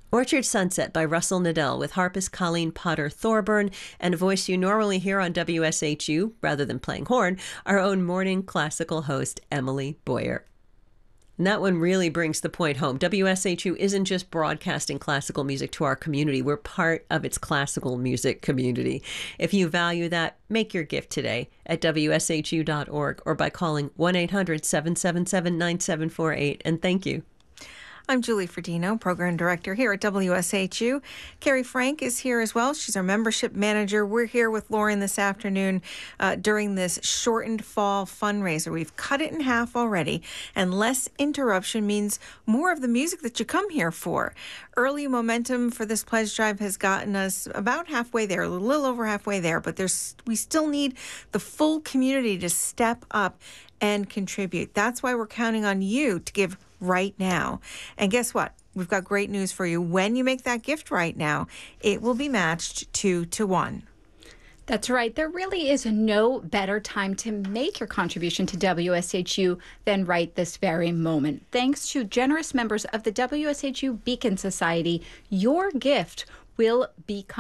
Orchard Sunset by Russell Nadell with harpist Colleen Potter Thorburn and a voice you normally hear on WSHU, rather than playing horn, our own morning classical host, Emily Boyer. And that one really brings the point home. WSHU isn't just broadcasting classical music to our community. We're part of its classical music community. If you value that, make your gift today at WSHU.org or by calling 1-800-777-9748. And thank you. I'm Julie Ferdino, Program Director here at WSHU. Carrie Frank is here as well. She's our Membership Manager. We're here with Lauren this afternoon during this shortened fall fundraiser. We've cut it in half already, and less interruption means more of the music that you come here for. Early momentum for this pledge drive has gotten us about halfway there, a little over halfway there, but we still need the full community to step up and contribute. That's why we're counting on you to give right now. And guess what? We've got great news for you. When you make that gift right now, it will be matched 2-1. That's right. There really is no better time to make your contribution to WSHU than right this very moment. Thanks to generous members of the WSHU Beacon Society, your gift will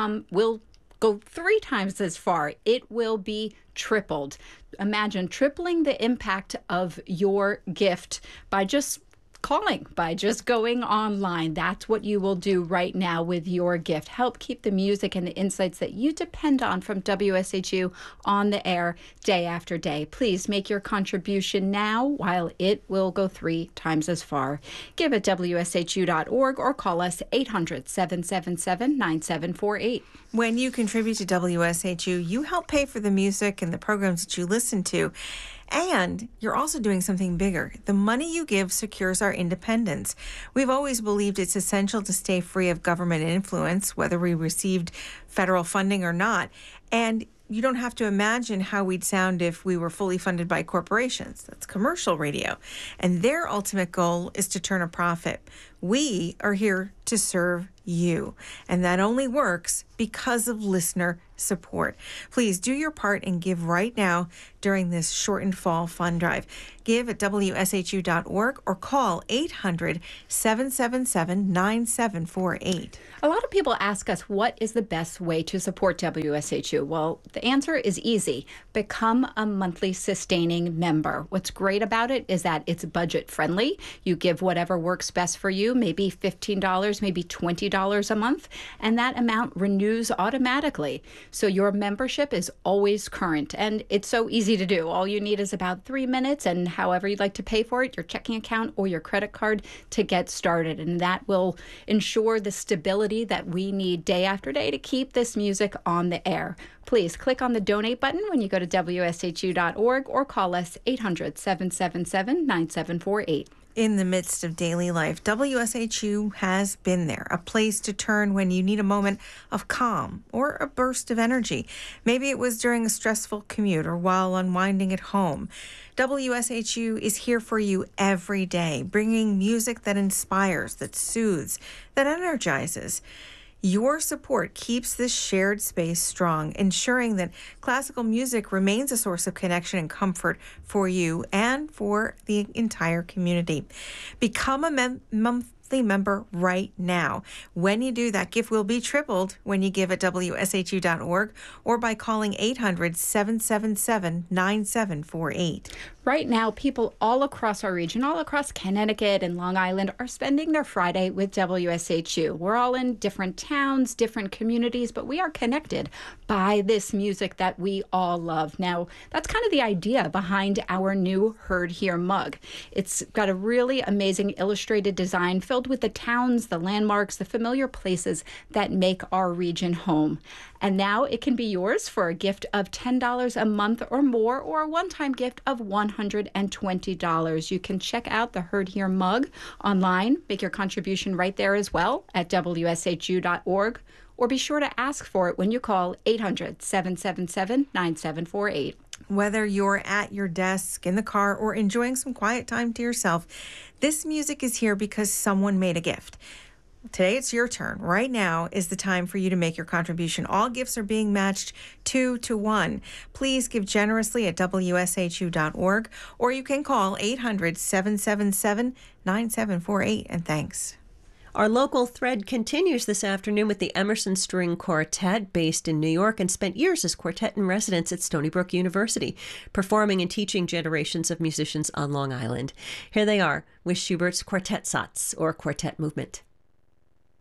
go 3 times as far. It will be tripled. Imagine tripling the impact of your gift by just calling, by just going online. That's what you will do right now with your gift. Help keep the music and the insights that you depend on from WSHU on the air day after day. Please make your contribution now while it will go 3 times as far. Give at WSHU.org or call us 800-777-9748. When you contribute to WSHU, you help pay for the music and the programs that you listen to. And you're also doing something bigger. The money you give secures our independence. We've always believed it's essential to stay free of government influence, whether we received federal funding or not. And you don't have to imagine how we'd sound if we were fully funded by corporations. That's commercial radio. And their ultimate goal is to turn a profit. We are here to serve you. And that only works because of listener support. Please do your part and give right now during this shortened fall fund drive. Give at WSHU.org or call 800-777-9748. A lot of people ask us, what is the best way to support WSHU? Well, the answer is easy. Become a monthly sustaining member. What's great about it is that it's budget friendly. You give whatever works best for you, maybe $15, maybe $20 a month, and that amount renews automatically. So your membership is always current, and it's so easy to do. All you need is about 3 minutes, and however you'd like to pay for it, your checking account or your credit card to get started. And that will ensure the stability that we need day after day to keep this music on the air. Please click on the donate button when you go to WSHU.org or call us 800-777-9748. In the midst of daily life, WSHU has been there, a place to turn when you need a moment of calm or a burst of energy. Maybe it was during a stressful commute or while unwinding at home. WSHU is here for you every day, bringing music that inspires, that soothes, that energizes. Your support keeps this shared space strong, ensuring that classical music remains a source of connection and comfort for you and for the entire community. Become a monthly member right now. When you do, that gift will be tripled when you give at WSHU.org or by calling 800-777-9748. Right now, people all across our region, all across Connecticut and Long Island, are spending their Friday with WSHU. We're all in different towns, different communities, but we are connected by this music that we all love. Now, that's kind of the idea behind our new Heard Here mug. It's got a really amazing illustrated design filled with the towns, the landmarks, the familiar places that make our region home. And now it can be yours for a gift of $10 a month or more, or a one-time gift of $120. You can check out the Heard Here mug online, make your contribution right there as well at WSHU.org, or be sure to ask for it when you call 800-777-9748. Whether you're at your desk, in the car, or enjoying some quiet time to yourself, this music is here because someone made a gift. Today it's your turn. Right now is the time for you to make your contribution. All gifts are being matched 2-1. Please give generously at WSHU.org, or you can call 800-777-9748. And thanks. Our local thread continues this afternoon with the Emerson String Quartet, based in New York and spent years as quartet in residence at Stony Brook University, performing and teaching generations of musicians on Long Island. Here they are with Schubert's Quartet Satz, or Quartet Movement.